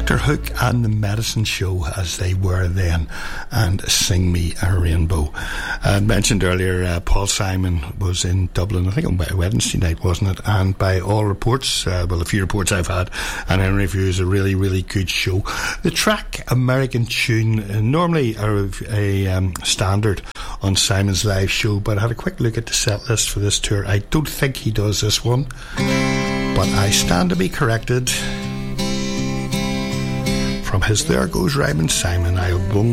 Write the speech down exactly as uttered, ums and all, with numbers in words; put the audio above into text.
Doctor Hook and the Medicine Show as they were then, and Sing Me a Rainbow. I mentioned earlier uh, Paul Simon was in Dublin, I think on Wednesday night, wasn't it? And by all reports, uh, well, a few reports I've had and interviews, a really, really good show. The track American Tune, uh, normally a, a um, standard on Simon's live show, but I had a quick look at the set list for this tour. I don't think he does this one, but I stand to be corrected. From his There Goes Rhymin' Simon, I won't